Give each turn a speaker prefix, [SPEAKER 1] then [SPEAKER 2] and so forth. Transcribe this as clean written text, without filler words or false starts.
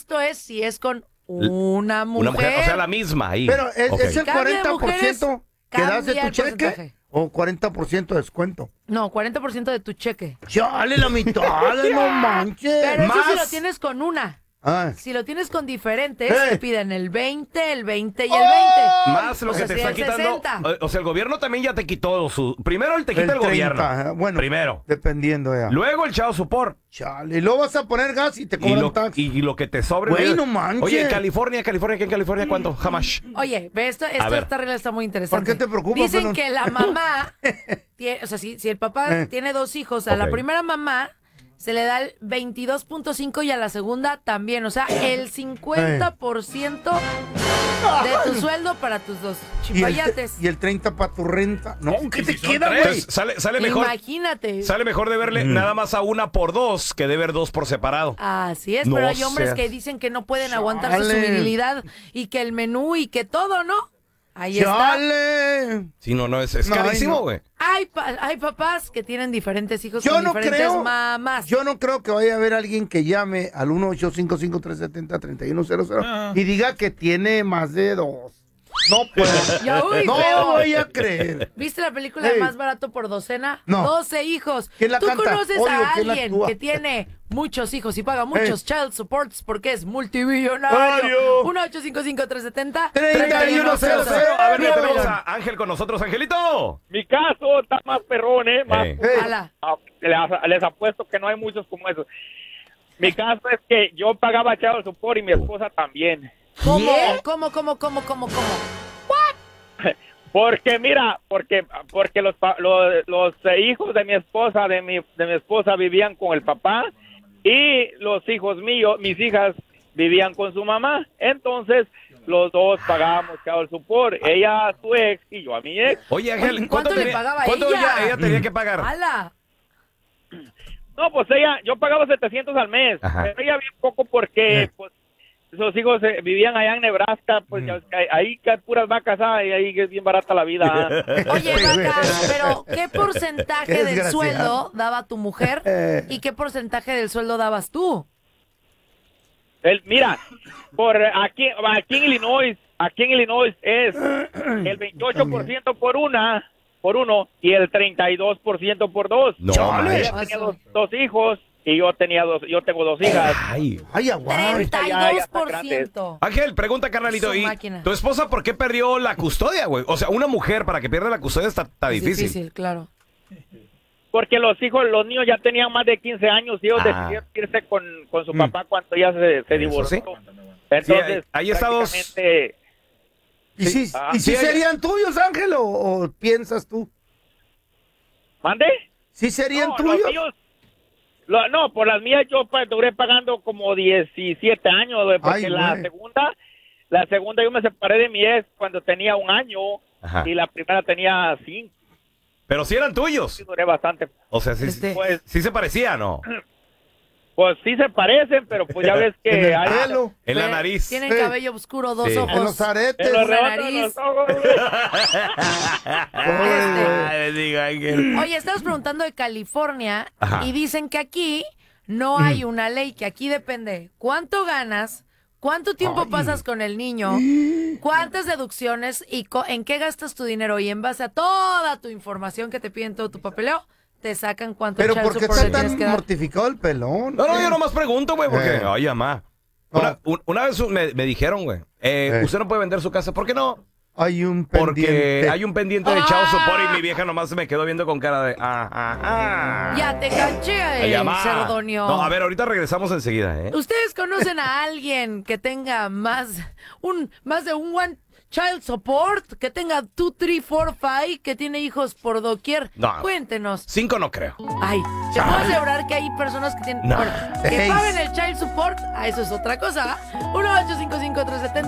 [SPEAKER 1] esto es si es con una mujer.
[SPEAKER 2] O sea, la misma ahí.
[SPEAKER 3] Pero es el
[SPEAKER 1] Cambia de
[SPEAKER 3] 40% que das de
[SPEAKER 1] cambia
[SPEAKER 3] tu
[SPEAKER 1] el
[SPEAKER 3] cheque
[SPEAKER 1] porcentaje.
[SPEAKER 3] o 40% de descuento.
[SPEAKER 1] No, 40% de tu cheque.
[SPEAKER 3] Chale, la mitad, no manches.
[SPEAKER 1] Pero eso
[SPEAKER 2] Más.
[SPEAKER 1] si lo tienes con una.
[SPEAKER 3] Ah.
[SPEAKER 1] Si lo tienes con diferentes, te piden el 20 y el 20.
[SPEAKER 2] Más lo
[SPEAKER 1] O
[SPEAKER 2] que
[SPEAKER 1] sea,
[SPEAKER 2] te
[SPEAKER 1] si
[SPEAKER 2] está
[SPEAKER 1] el
[SPEAKER 2] quitando.
[SPEAKER 1] 60.
[SPEAKER 2] O sea, el gobierno también ya te quitó su. Primero te quita el
[SPEAKER 3] 30,
[SPEAKER 2] gobierno.
[SPEAKER 3] bueno,
[SPEAKER 2] Primero.
[SPEAKER 3] dependiendo ya.
[SPEAKER 2] Luego el chavo support.
[SPEAKER 3] Chale, y luego vas a poner gas y te cobran tax.
[SPEAKER 2] Y lo que te sobre.
[SPEAKER 3] Güey, no manches.
[SPEAKER 2] Oye, California, ¿qué en California cuánto? Jamás.
[SPEAKER 1] Oye, ve esto
[SPEAKER 2] A ver.
[SPEAKER 1] esta regla está muy interesante.
[SPEAKER 3] ¿Por qué te preocupa,
[SPEAKER 1] Dicen
[SPEAKER 3] pelón?
[SPEAKER 1] que la mamá, o sea, si el papá tiene 2 hijos, a la
[SPEAKER 2] Ok.
[SPEAKER 1] primera mamá se le da el 22.5 y a la segunda también. O sea, el 50% de tu sueldo para tus 2 chipayates.
[SPEAKER 3] Y el 30 para tu renta. No, ¿qué
[SPEAKER 2] ¿Y
[SPEAKER 3] te
[SPEAKER 2] si son
[SPEAKER 3] queda,
[SPEAKER 2] tres?
[SPEAKER 3] güey?
[SPEAKER 2] Sale mejor.
[SPEAKER 1] Imagínate.
[SPEAKER 2] Sale mejor de verle nada más a una por 2 que de ver 2 por separado.
[SPEAKER 1] Así es,
[SPEAKER 2] No
[SPEAKER 1] pero hay hombres
[SPEAKER 2] seas-
[SPEAKER 1] que dicen que no pueden aguantarse su
[SPEAKER 3] Chale.
[SPEAKER 1] virilidad y que el menú y que todo, ¿no? Ahí está.
[SPEAKER 3] Chale.
[SPEAKER 2] Sí, no, es
[SPEAKER 3] No,
[SPEAKER 2] carísimo,
[SPEAKER 3] ay, no.
[SPEAKER 2] güey.
[SPEAKER 1] Hay papás que tienen diferentes hijos
[SPEAKER 3] Yo
[SPEAKER 1] con
[SPEAKER 3] no
[SPEAKER 1] diferentes
[SPEAKER 3] creo.
[SPEAKER 1] mamás.
[SPEAKER 3] Yo no creo que vaya a haber alguien que llame al 1-855-370-3100 y diga que tiene más de 2. No puedo.
[SPEAKER 1] Ya, uy,
[SPEAKER 3] No
[SPEAKER 1] feo.
[SPEAKER 3] voy a creer.
[SPEAKER 1] ¿Viste la película
[SPEAKER 3] Ey.
[SPEAKER 1] Más barato por docena?
[SPEAKER 3] No.
[SPEAKER 1] 12 hijos.
[SPEAKER 3] ¿Quién la
[SPEAKER 1] ¿Tú
[SPEAKER 3] canta?
[SPEAKER 1] conoces
[SPEAKER 3] Odio,
[SPEAKER 1] a
[SPEAKER 3] ¿quién la
[SPEAKER 1] alguien
[SPEAKER 3] actúa?
[SPEAKER 1] que tiene muchos hijos y paga muchos child supports porque es multimillonario?
[SPEAKER 3] Mario.
[SPEAKER 1] 1-855-370-3100.
[SPEAKER 3] 3100.
[SPEAKER 2] A ver, ya
[SPEAKER 3] Dígame.
[SPEAKER 2] tenemos a Ángel con nosotros. Angelito.
[SPEAKER 4] Mi caso está más perrón, Más,
[SPEAKER 2] Ey.
[SPEAKER 1] Ala.
[SPEAKER 4] les apuesto que no hay muchos como esos. Mi caso es que yo pagaba child support y mi esposa también.
[SPEAKER 1] ¿Cómo?
[SPEAKER 3] ¿Qué?
[SPEAKER 1] ¿Cómo?
[SPEAKER 4] Porque mira, porque los hijos de mi esposa vivían con el papá y los hijos míos, mis hijas vivían con su mamá. Entonces los dos pagábamos child support, ella a su ex y yo a mi ex.
[SPEAKER 2] Oye, Ángel,
[SPEAKER 1] ¿Cuánto le pagaba
[SPEAKER 2] ¿cuánto
[SPEAKER 1] ella?
[SPEAKER 2] ella tenía que pagar?
[SPEAKER 1] ¡Hala!
[SPEAKER 4] No, pues yo pagaba 700 al mes,
[SPEAKER 2] Ajá.
[SPEAKER 4] pero ella bien poco porque pues esos hijos vivían allá en Nebraska, pues ya ves que ahí que puras vacas hay, ahí es bien barata la vida.
[SPEAKER 1] Oye, vacas, pero ¿qué
[SPEAKER 3] Qué
[SPEAKER 1] porcentaje del
[SPEAKER 3] desgraciado.
[SPEAKER 1] sueldo daba tu mujer y qué porcentaje del sueldo dabas tú?
[SPEAKER 4] Mira, por aquí en Illinois es el 28% por uno y el 32% por 2.
[SPEAKER 2] No,
[SPEAKER 3] Chale.
[SPEAKER 4] Ella tenía dos hijos y yo tengo 2 hijas.
[SPEAKER 2] Ay.
[SPEAKER 3] Ay, aguay.
[SPEAKER 1] 32%.
[SPEAKER 2] Ángel, pregunta, carnalito.
[SPEAKER 1] Su
[SPEAKER 2] ¿Y
[SPEAKER 1] máquina.
[SPEAKER 2] tu esposa por qué perdió la custodia, güey? O sea, una mujer para que pierda la custodia está
[SPEAKER 1] Es
[SPEAKER 2] difícil.
[SPEAKER 1] difícil, claro.
[SPEAKER 4] Porque los niños ya tenían más de 15 años y ellos
[SPEAKER 2] Ah.
[SPEAKER 4] decidieron irse con su papá cuando ya se divorció.
[SPEAKER 2] sí.
[SPEAKER 4] Entonces,
[SPEAKER 2] ahí está dos.
[SPEAKER 4] prácticamente,
[SPEAKER 3] ¿Y si
[SPEAKER 2] Sí,
[SPEAKER 3] serían tuyos, Ángel, o piensas tú?
[SPEAKER 4] ¿mande?
[SPEAKER 3] ¿Sí serían
[SPEAKER 4] No,
[SPEAKER 3] tuyos?
[SPEAKER 4] los míos- no, por las mías yo duré pagando como 17 años, güey, porque
[SPEAKER 3] Ay,
[SPEAKER 4] la
[SPEAKER 3] güey.
[SPEAKER 4] segunda yo me separé de mi ex cuando tenía 1 año
[SPEAKER 2] Ajá.
[SPEAKER 4] y la primera tenía 5.
[SPEAKER 2] Pero sí eran tuyos.
[SPEAKER 4] Sí, duré bastante.
[SPEAKER 2] O sea, sí,
[SPEAKER 4] Pues,
[SPEAKER 2] sí se parecía, ¿no?
[SPEAKER 4] pues sí se parecen, pero pues ya ves
[SPEAKER 3] En
[SPEAKER 4] que
[SPEAKER 3] el
[SPEAKER 4] hay...
[SPEAKER 3] pelo,
[SPEAKER 2] En la
[SPEAKER 1] Ve,
[SPEAKER 2] nariz.
[SPEAKER 1] Tienen
[SPEAKER 3] Sí.
[SPEAKER 1] cabello oscuro, 2
[SPEAKER 2] Sí.
[SPEAKER 1] ojos.
[SPEAKER 3] en los aretes.
[SPEAKER 4] En los
[SPEAKER 1] la
[SPEAKER 4] rebotes de
[SPEAKER 1] nariz.
[SPEAKER 4] los ojos, güey.
[SPEAKER 2] Ay, bendiga, Ángel.
[SPEAKER 1] Oye, estamos preguntando de California
[SPEAKER 2] Ajá.
[SPEAKER 1] y dicen que aquí no hay una ley, que aquí depende cuánto ganas, cuánto tiempo pasas con el niño, cuántas deducciones y en qué gastas tu dinero. Y en base a toda tu información que te piden todo tu papeleo, te sacan cuánto
[SPEAKER 3] Pero
[SPEAKER 1] child
[SPEAKER 3] ¿por qué
[SPEAKER 1] support
[SPEAKER 3] está
[SPEAKER 1] le tienes
[SPEAKER 3] tan
[SPEAKER 1] que dar.
[SPEAKER 3] mortificado el pelón?
[SPEAKER 2] No, yo nomás pregunto, güey, porque...
[SPEAKER 3] Eh.
[SPEAKER 2] Oye, mamá. Una vez me dijeron, güey, usted no puede vender su casa. ¿Por qué no?
[SPEAKER 3] Hay un
[SPEAKER 2] Porque
[SPEAKER 3] pendiente.
[SPEAKER 2] hay un pendiente de child support y mi vieja nomás se me quedó viendo con cara de...
[SPEAKER 1] Ya te caché,
[SPEAKER 2] Ay, mamá.
[SPEAKER 1] Cerdonio.
[SPEAKER 2] No, a ver, ahorita regresamos enseguida, ¿eh?
[SPEAKER 1] ¿Ustedes conocen a alguien que tenga más de un one child support? Que tenga 2, 3, 4, 5, que tiene hijos por doquier.
[SPEAKER 2] No.
[SPEAKER 1] Cuéntenos.
[SPEAKER 2] 5 no creo.
[SPEAKER 1] Ay, te puedo asegurar que hay personas que tienen...
[SPEAKER 2] No.
[SPEAKER 1] Bueno, que
[SPEAKER 3] Seis.
[SPEAKER 1] paguen el child support, a eso es otra cosa. 1-855-370